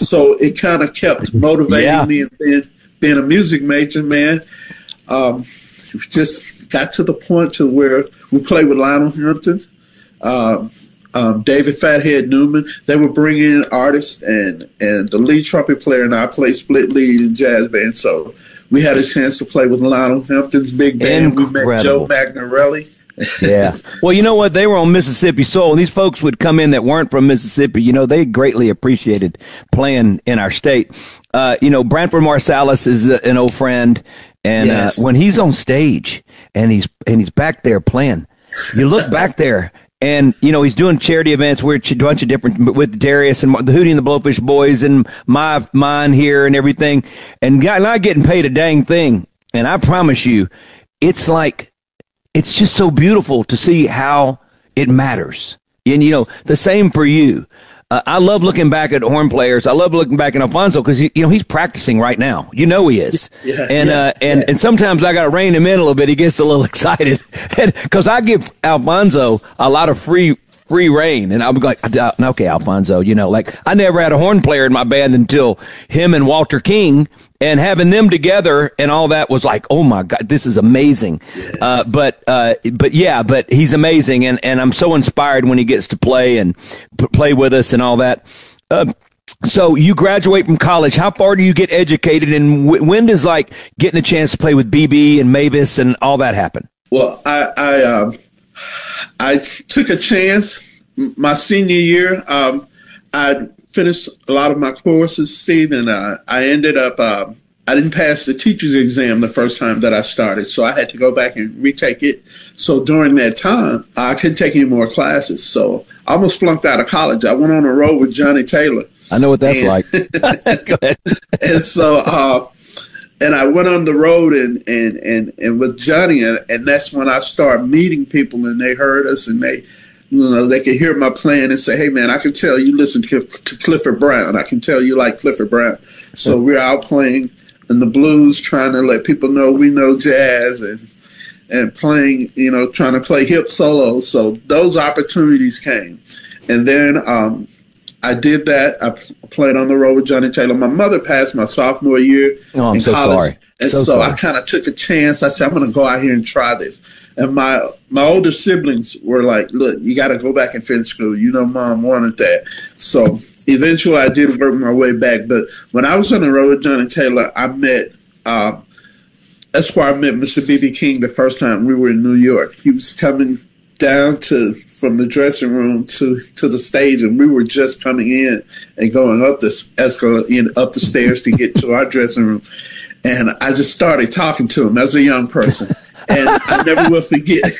So it kind of kept motivating me, and then being a music major, man. Just got to the point to where we played with Lionel Hampton, David Fathead Newman. They would bring in artists, and the lead trumpet player and I played split lead in jazz band. So we had a chance to play with Lionel Hampton's big band. Incredible. We met Joe Magnarelli. Yeah. Well, you know what? They were on Mississippi Soul, and these folks would come in that weren't from Mississippi. You know, they greatly appreciated playing in our state. You know, Branford Marsalis is an old friend, and when he's on stage and he's back there playing, you look back there. And, you know, he's doing charity events. We're a bunch of different, with Darius and the Hootie and the Blowfish Boys and mine here and everything. And not getting paid a dang thing. And I promise you, it's just so beautiful to see how it matters. And, you know, the same for you. I love looking back at horn players. I love looking back at Alfonso because, you know, he's practicing right now. You know he is. And sometimes I got to rein him in a little bit. He gets a little excited because I give Alfonso a lot of free reign. And I'm like, okay, Alfonso, you know, like I never had a horn player in my band until him and Walter King, and having them together and all that was like, oh my God, this is amazing. But he's amazing. And I'm so inspired when he gets to play and play with us and all that. So you graduate from college. How far do you get educated? And when does like getting a chance to play with BB and Mavis and all that happen? Well, I took a chance my senior year. I finished a lot of my courses, Steve, and I ended up, I didn't pass the teacher's exam the first time that I started, so I had to go back and retake it. So during that time, I couldn't take any more classes, so I almost flunked out of college. I went on the road with Johnny Taylor. I know what that's like. Go ahead. And so, and I went on the road and with Johnny, and that's when I started meeting people, and they heard us, and they could hear my playing and say, hey, man, I can tell you listen to Clifford Brown. I can tell you like Clifford Brown. So we're out playing in the blues, trying to let people know we know jazz, and playing, you know, trying to play hip solos. So those opportunities came. And then I did that. I played on the road with Johnny Taylor. My mother passed my sophomore year in college. Sorry. And so I kind of took a chance. I said, I'm going to go out here and try this. And my older siblings were like, look, you got to go back and finish school. You know, Mom wanted that. So eventually I did work my way back. But when I was on the road with Johnny Taylor, I met, that's where I met Mr. B.B. King the first time we were in New York. He was coming down from the dressing room to the stage, and we were just coming in and going up the escalator, up the stairs to get to our dressing room. And I just started talking to him as a young person. And I never will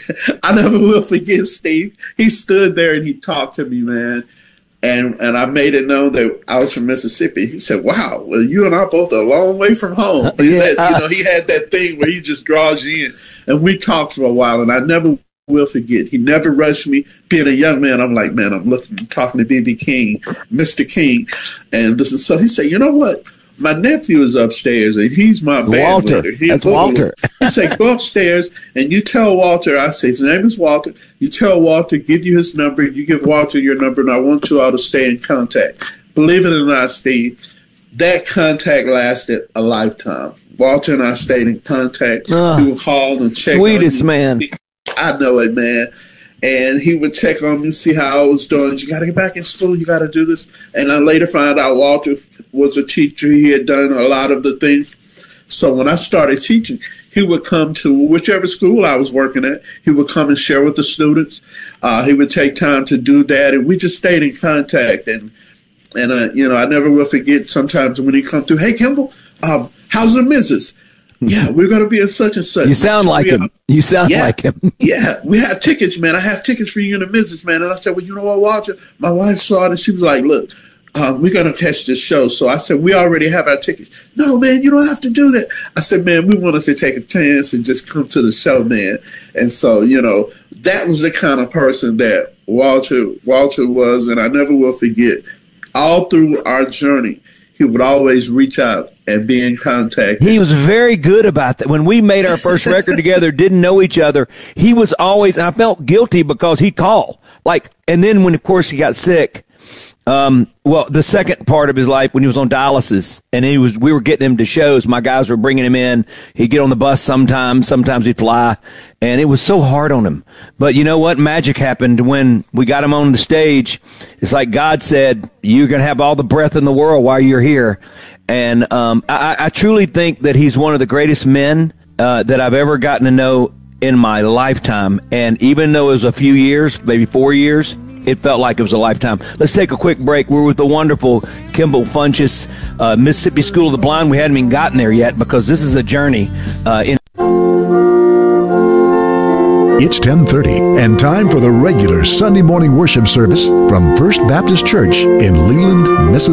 forget, Steve. He stood there and he talked to me, man. And I made it known that I was from Mississippi. He said, wow, well, you and I both are a long way from home. He had that thing where he just draws you in. And we talked for a while, and I never will forget. He never rushed me. Being a young man, I'm like, man, I'm talking to B.B. King, Mr. King. And this is so he said, you know what? My nephew is upstairs, and he's my band leader. That's Walter. He said, go upstairs, and you tell Walter, I say, his name is Walter. You tell Walter, give you his number. You give Walter your number, and I want you all to stay in contact. Believe it or not, Steve, that contact lasted a lifetime. Walter and I stayed in contact. He would call and check on me. Sweetest man. I know it, man. And he would check on me, see how I was doing. You got to get back in school. You got to do this. And I later found out Walter was a teacher. He had done a lot of the things. So when I started teaching, he would come to whichever school I was working at. He would come and share with the students. He would take time to do that. And we just stayed in contact. And I never will forget sometimes when he come through, hey, Kimball, how's the missus? Yeah, we're going to be at such and such. You sound like him. You sound like him. Yeah, we have tickets, man. I have tickets for you and the missus, man. And I said, well, you know what, Walter? My wife saw it, and she was like, look, we're going to catch this show. So I said, we already have our tickets. No, man, you don't have to do that. I said, man, we want us to take a chance and just come to the show, man. And so, that was the kind of person that Walter was, and I never will forget. All through our journey, he would always reach out and be in contact. He was very good about that. When we made our first record together, didn't know each other, he was always, I felt guilty because he called. And then when, of course, he got sick, Well, the second part of his life when he was on dialysis, and we were getting him to shows. My guys were bringing him in. He'd get on the bus sometimes he'd fly, and it was so hard on him. But you know what? Magic happened when we got him on the stage. It's like God said, "You're going to have all the breath in the world while you're here." And I truly think that he's one of the greatest men that I've ever gotten to know in my lifetime. And even though it was a few years, maybe 4 years, it felt like it was a lifetime. Let's take a quick break. We're with the wonderful Kimball Funchess, Mississippi School of the Blind. We hadn't even gotten there yet because this is a journey. It's 10:30 and time for the regular Sunday morning worship service from First Baptist Church in Leland, Mississippi.